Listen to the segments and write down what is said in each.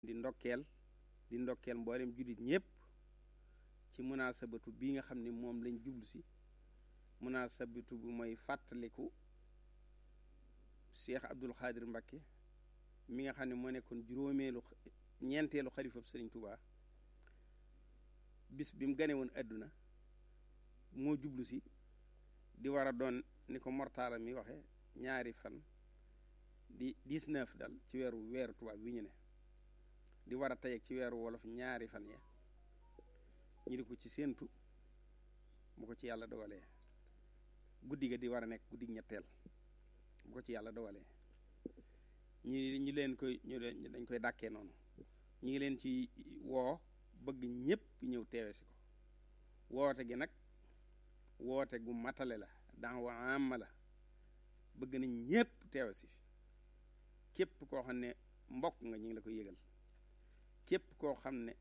di ndokkeel mboolem jullit ñépp ci munaasabatu bii nga xam ne moom lañ jublu si munaasabatu bu mooy fàttaliku Cheikh Abdoul Khadir Mbacké mi nga xam ne moo nekkoon ñeenteelu xalifab Sëriñ Tuubaa bis bi mu gane woon àdduna moo jublu si di war a doon ni ko mortaala mi waxe ñaari fan di 19 dal ci weeru tubaab bi ñu ne di war a tey ci weeru wolof ñaari fan ya ñu di ko ci séentu bu ko ci yàlla dogalee guddi ga di war a nekk guddi ñetteel bu ko ci yàlla dogalee ñi leen dañ koy dàkkee noonu ñi ngi leen ci woo bëgg ñépp ñëw teewe si ko woote gi nag woote gu matale la daawa amma la bëgg nañ ñépp teewe si képp koo xam ne mbokk nga ñu ngi la koy yëgal képp koo xam ne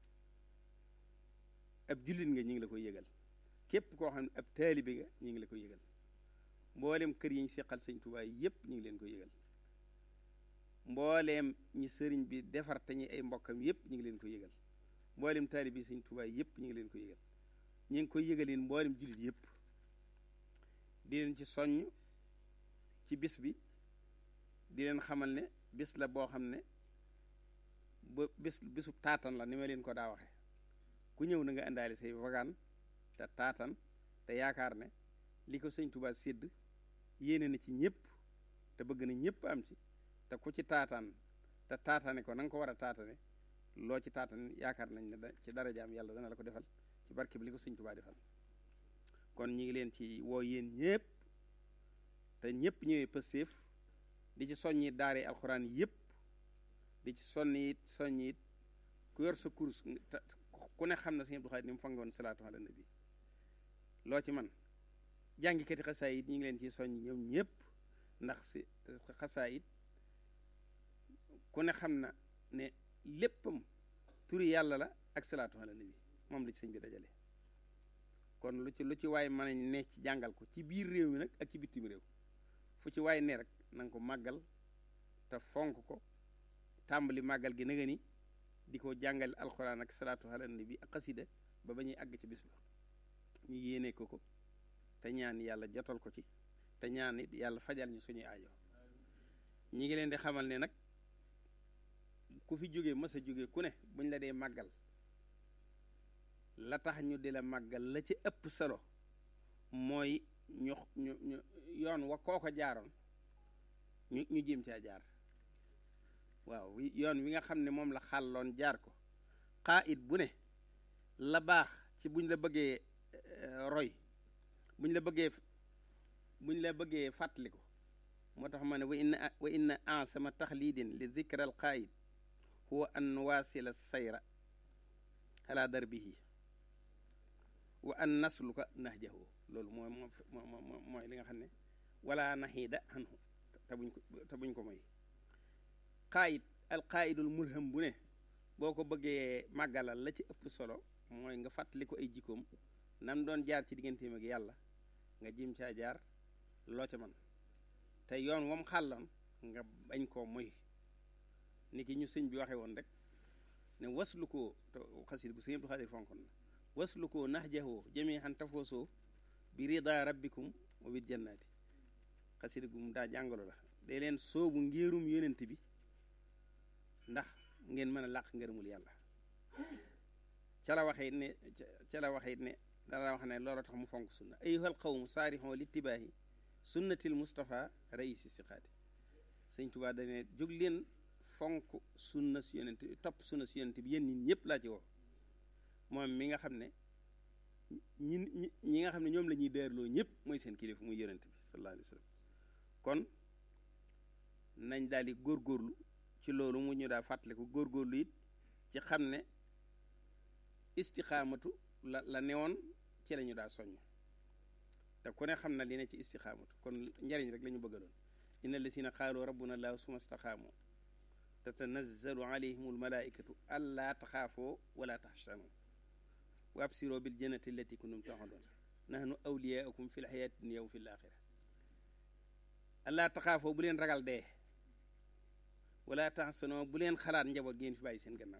ab jullit nga ñu ngi la koy yëgal képp koo xam ne ab taalibe nga ñu ngi la koy yëgal mbooleem kër yi ñu seqal sëñ Tuubaa yépp ñu ngi leen koy yëgal mbooleem ñi sëriñ bi defar te ñi ay mbokkam yépp ñu ngi leen koy yëgal mbooleem taalibe yi sëñ Tuubaa yépp ñu ngi leen koy yëgal ñu ngi koy yëgaleen mbooleem jullit yépp di leen ci soññ ci bis bi di leen xamal ne bis la boo xam ne ba bisu taatan la ni ma leen ko daa waxe ku ñëw na nga indaale say wagaan te taatan te yaakaar ne li ko sëñ Tuubaa sédd yéene na ci ñëpp te bëgg na ñëpp am ci te ku ci taataan te taatane ko na nga ko war a taatane loo ci taatan yaakaar nañ ne ci darajaam yàlla dana la ko defal ci barke bi li ko sëñ Tuubaa defal kon ñi ngi leen ci woo yéen ñëpp te ñëpp ñëwee Pastef di ci soññi daare alxuraan yëpp di ci soññi it ku yor sa kurus ku ne xam na sëñ Abdou Khadre ni mu fangoon salaatu ala nabi loo ci man jàngikati xasaayit ñi ngi leen ci soññi ñoom ñëpp ndax si xasaayit ku ne xam na ne léppam turi yàlla la ak salaatu ala nabi moom la ci sëñ bi dajale kon lu ci waay mën a ne ci jàngal ko ci biir réew mi nag ak ci bitim réew fu ci waay ne rek na nga ko màggal te fonk ko tàmbali màggal gi naga ni di ko jàngal alxuraan ak salaatu ala nabi ak xasida ba ñuy àgg ci bis ba ñu yéene ko te ñaan yàlla jotal ko ci te ñaan it yàlla fajal ñu suñuy aajo ñi ngi leen di xamal ne nag ku fi jóge mës a jóge ku ne buñ la dee màggal la tax ñu di la màggal la ci ëpp solo mooy ñu yoon wa kooko jaaroon ñu jéem caa jaar waaw yoon wi nga xam ne moom la xàlloon jaar ko xaayit bu ne la baax ci buñ la bëggee roy buñ la bëggee fàttali ko moo tax ma ne wa inna ansama taxlidin li dikra al qaayid huwa an waasila sayra ala darbihi wa an nasluka nahjahu loolu mooy li nga xam ne wala naxiida anhu te buñ ko moy qaayid al qaayidul mulham bu ne boo ko bëggee màggalal la ci ëpp solo mooy nga fàttali ko ay jikkoom nam doon jaar ci digganteem ak yàlla nga jim caa jaar loo ca man te yoon moom xàlloon nga bañ koo moy ni ki ñu sëñ bi waxe woon rek ne waslu koo xasid bu sëñ Abdou Khadre fonkon na waslu koo nahjahu jami'an tafoosoo bi rida rabbikum wa bil jannati xasid gu mu daa jàngalo la day leen soobu ngéerum yonent bi ndax ngeen mën a làq ngërëmul yàlla ca la waxee ne dara wax ne loolu tax mu fonk sunna ayyuhal qawmu saarixoo littibaahi sunnatil Mustafa raisi siqaati sëñ Tuubaa dane jóg leen fonk sunna si yonent bi topp sunna si yonent bi yéen nit ñëpp laa ci woo moom mi nga xam ne ñi nga xam ne ñoom la ñuy daarloo ñëpp mooy seen kilifa muy yonent bi sallallahu alayhi wa sallam kon nañ daal di góorgóorlu ci loolu mu ñu daa fàttaliku góorgóorlu it ci xam ne istixaamatu la newoon ci la ñu daa soññ te ku ne xam na li ne ci istixaamatu kon njariñ rek la ñu bëggaloon inna lasina qaalu rabbuna allahu summa staxaamu tatanazzalu alayhim almalaikatu allaa taxaafoo wala taxsanu wa absiroo bil jannati allati kuntum tu'adun nahnu awliyaakum fi lxayaati dunya wa fi l axira allaa taxaafoo bu leen ragal dee wala taxsanoo bu leen xalaat njaboot ngeen fi bàyyi seen gannaaw